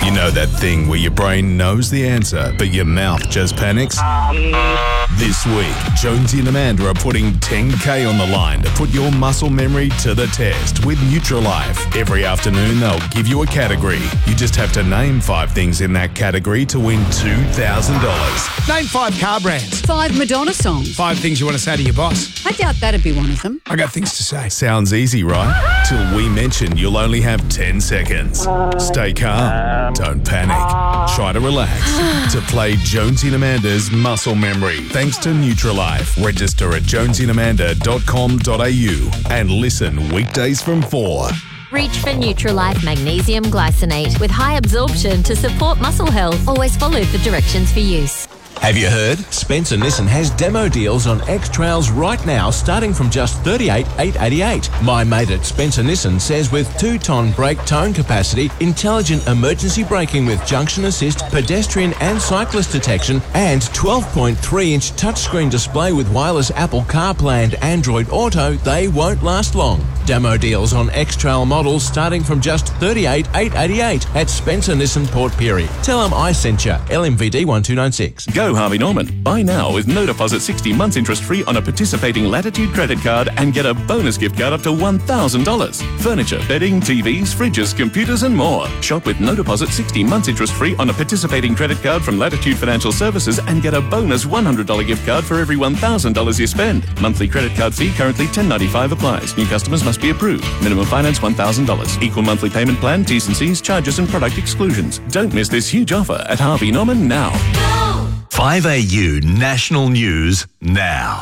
You know that thing where your brain knows the answer, but your mouth just panics? This week, Jonesy and Amanda are putting $10K on the line to put your muscle memory to the test with Nutrilife. Every afternoon, they'll give you a category. You just have to name 5 things in that category to win $2,000. Name 5 car brands. 5 Madonna songs. 5 things you want to say to your boss. I doubt that'd be one of them. I got things to say. Sounds easy, right? Till we mention you'll only have 10 seconds. Stay calm. Don't panic. Try to relax. To play Jonesy and Amanda's Muscle Memory. Thanks to Nutrilife. Register at jonesyandamanda.com.au and listen weekdays from 4. Reach for Nutrilife Magnesium Glycinate with high absorption to support muscle health. Always follow the directions for use. Have you heard? Spencer Nissan has demo deals on X-Trails right now starting from just $38,888. My mate at Spencer Nissan says with 2-ton brake tone capacity, intelligent emergency braking with junction assist, pedestrian and cyclist detection, and 12.3-inch touchscreen display with wireless Apple CarPlay and Android Auto, they won't last long. Demo deals on X-Trail models starting from just $38,888 at Spencer Nissan Port Pirie. Tell them I sent you. LMVD 1296. Go Harvey Norman. Buy now with no deposit 60 months interest free on a participating Latitude credit card and get a bonus gift card up to $1,000. Furniture, bedding, TVs, fridges, computers and more. Shop with no deposit 60 months interest free on a participating credit card from Latitude Financial Services and get a bonus $100 gift card for every $1,000 you spend. Monthly credit card fee currently $10.95 applies. New customers must be approved. Minimum finance $1,000. Equal monthly payment plan, T's and C's, charges and product exclusions. Don't miss this huge offer at Harvey Norman now. 5AU National News now.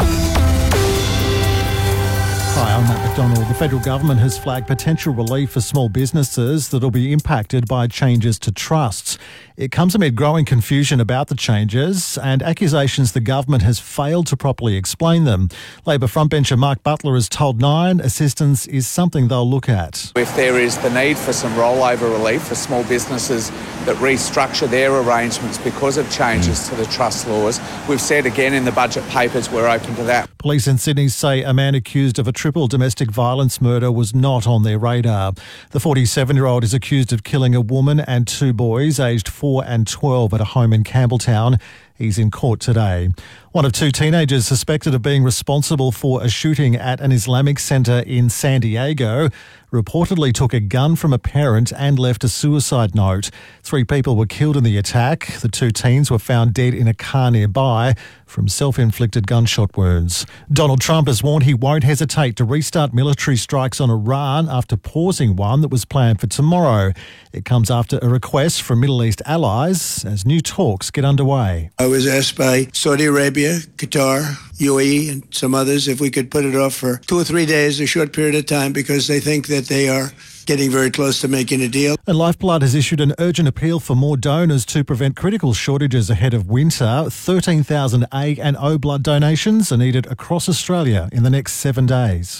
Hi, I'm Matt McDonald. The federal government has flagged potential relief for small businesses that will be impacted by changes to trusts. It comes amid growing confusion about the changes and accusations the government has failed to properly explain them. Labor frontbencher Mark Butler has told Nine assistance is something they'll look at. If there is the need for some rollover relief for small businesses that restructure their arrangements because of changes to the trust laws, we've said again in the budget papers we're open to that. Police in Sydney say a man accused of a triple domestic violence murder was not on their radar. The 47-year-old is accused of killing a woman and 2 boys aged 4 and 12 at a home in Campbelltown. He's in court today. One of 2 teenagers suspected of being responsible for a shooting at an Islamic centre in San Diego reportedly took a gun from a parent and left a suicide note. 3 people were killed in the attack. The 2 teens were found dead in a car nearby from self-inflicted gunshot wounds. Donald Trump has warned he won't hesitate to restart military strikes on Iran after pausing one that was planned for tomorrow. It comes after a request from Middle East allies as new talks get underway. I was asked by Saudi Arabia, Qatar, UAE and some others if we could put it off for 2 or 3 days, a short period of time, because they think that they are getting very close to making a deal. And Lifeblood has issued an urgent appeal for more donors to prevent critical shortages ahead of winter. 13,000 A and O blood donations are needed across Australia in the next 7 days.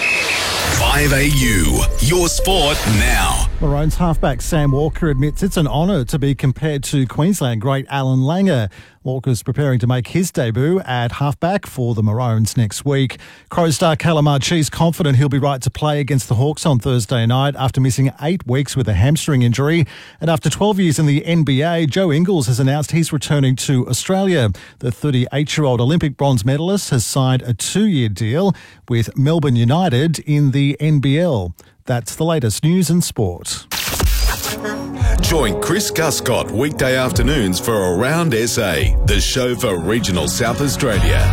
5AU, your sport now. Maroons halfback Sam Walker admits it's an honour to be compared to Queensland great Alan Langer. Walker's preparing to make his debut at halfback for the Maroons next week. Crows star Callum Archie's confident he'll be right to play against the Hawks on Thursday night after missing 8 weeks with a hamstring injury. And after 12 years in the NBA, Joe Ingles has announced he's returning to Australia. The 38-year-old Olympic bronze medalist has signed a 2-year deal with Melbourne United in the NBL. That's the latest news and sport. Join Chris Guscott weekday afternoons for Around SA, the show for regional South Australia.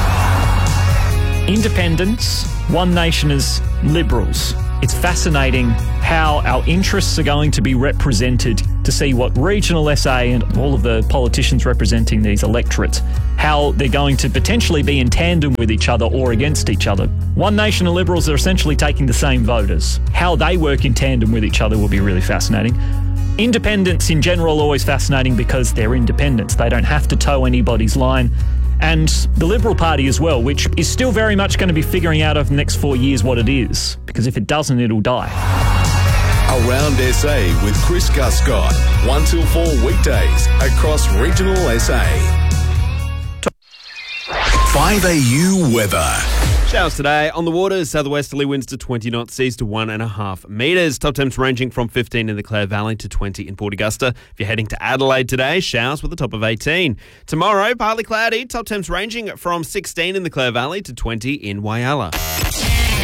Independents, One Nation as Liberals. It's fascinating how our interests are going to be represented to see what regional SA and all of the politicians representing these electorates, how they're going to potentially be in tandem with each other or against each other. One Nation and Liberals are essentially taking the same voters. How they work in tandem with each other will be really fascinating. Independents in general are always fascinating because they're independents. They don't have to toe anybody's line. And the Liberal Party as well, which is still very much going to be figuring out over the next 4 years what it is, because if it doesn't, it'll die. Around SA with Chris Guscott, 1 till 4 weekdays across regional SA. 5AU weather. Showers today on the waters. Southwesterly winds to 20 knots, seas to 1.5 metres. Top temps ranging from 15 in the Clare Valley to 20 in Port Augusta. If you're heading to Adelaide today, showers with a top of 18. Tomorrow, partly cloudy. Top temps ranging from 16 in the Clare Valley to 20 in Whyalla.